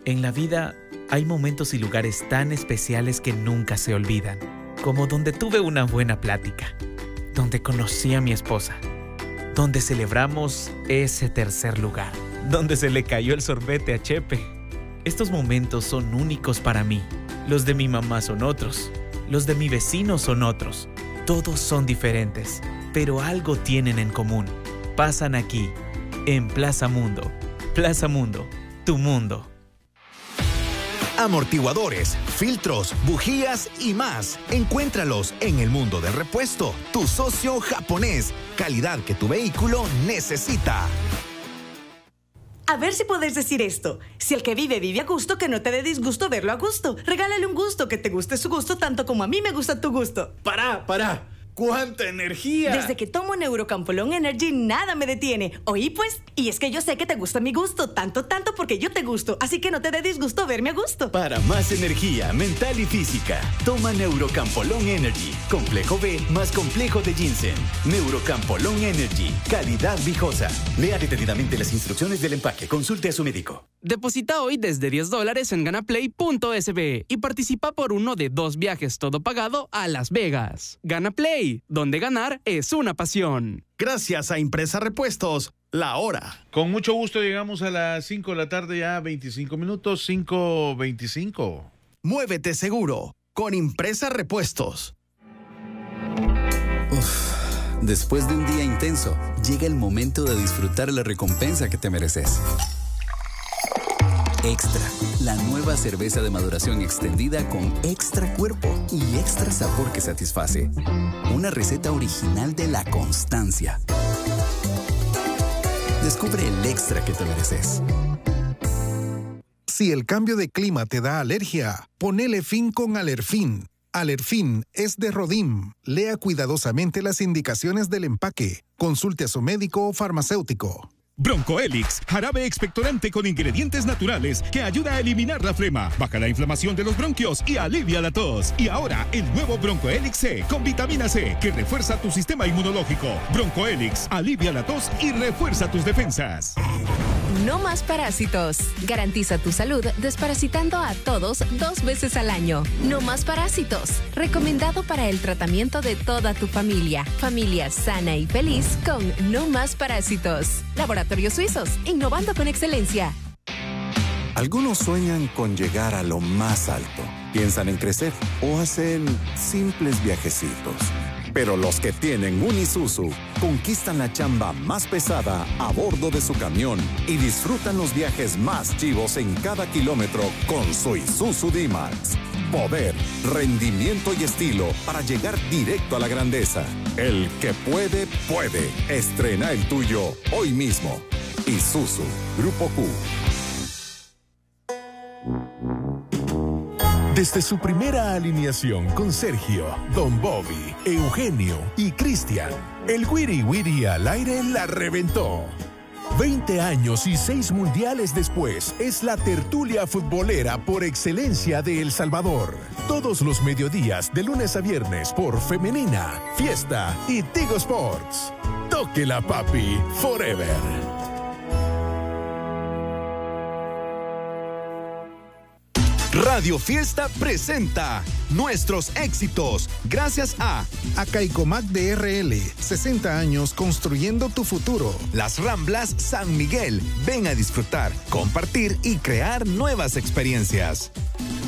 En la vida hay momentos y lugares tan especiales que nunca se olvidan, como donde tuve una buena plática, donde conocí a mi esposa, donde celebramos ese tercer lugar, donde se le cayó el sorbete a Chepe. Estos momentos son únicos para mí. Los de mi mamá son otros, los de mi vecino son otros. Todos son diferentes, pero algo tienen en común. Pasan aquí, en Plaza Mundo. Plaza Mundo, tu mundo. Amortiguadores, filtros, bujías y más. Encuéntralos en el Mundo del Repuesto, tu socio japonés. Calidad que tu vehículo necesita. A ver si puedes decir esto. Si el que vive vive a gusto, que no te dé disgusto verlo a gusto. Regálale un gusto, que te guste su gusto tanto como a mí me gusta tu gusto. ¡Para! ¡Cuánta energía! Desde que tomo Neurocampolón Energy, nada me detiene. ¿Oí pues? Y es que yo sé que te gusta mi gusto, tanto porque yo te gusto. Así que no te dé disgusto verme a gusto. Para más energía mental y física, toma Neurocampolón Energy. Complejo B más complejo de ginseng. Neurocampolón Energy. Calidad viejosa. Lea detenidamente las instrucciones del empaque. Consulte a su médico. Deposita hoy desde $10 en ganaplay.sb y participa por uno de 2 viajes todo pagado a Las Vegas. Gana Play, donde ganar es una pasión. Gracias a Impresa Repuestos, la hora. Con mucho gusto llegamos a las 5 de la tarde, ya 25 minutos, 5:25. Muévete seguro con Impresa Repuestos. Después de un día intenso, llega el momento de disfrutar la recompensa que te mereces. Extra, la nueva cerveza de maduración extendida con extra cuerpo y extra sabor que satisface. Una receta original de La Constancia. Descubre el extra que te mereces. Si el cambio de clima te da alergia, ponele fin con Alerfin. Alerfin es de Rodim. Lea cuidadosamente las indicaciones del empaque. Consulte a su médico o farmacéutico. Broncoelix, jarabe expectorante con ingredientes naturales que ayuda a eliminar la flema, baja la inflamación de los bronquios y alivia la tos. Y ahora, el nuevo Broncoelix C con vitamina C que refuerza tu sistema inmunológico. Broncoelix, alivia la tos y refuerza tus defensas. No más parásitos. Garantiza tu salud desparasitando a todos 2 veces al año. No más parásitos. Recomendado para el tratamiento de toda tu familia. Familia sana y feliz con No más parásitos. Laboratorios Suizos, innovando con excelencia. Algunos sueñan con llegar a lo más alto. Piensan en crecer o hacen simples viajecitos. Pero los que tienen un Isuzu conquistan la chamba más pesada a bordo de su camión y disfrutan los viajes más chivos en cada kilómetro con su Isuzu D-Max. Poder, rendimiento y estilo para llegar directo a la grandeza. El que puede, puede. Estrena el tuyo hoy mismo. Isuzu, Grupo Q. Desde su primera alineación con Sergio, Don Bobby, Eugenio y Cristian, el Wiri Wiri al aire la reventó. 20 años y 6 mundiales después, es la tertulia futbolera por excelencia de El Salvador. Todos los mediodías, de lunes a viernes, por Femenina, Fiesta y Tigo Sports. Tóquela, papi, forever. Radio Fiesta presenta nuestros éxitos gracias a Acaicomac DRL, 60 años construyendo tu futuro. Las Ramblas San Miguel. Ven a disfrutar, compartir y crear nuevas experiencias.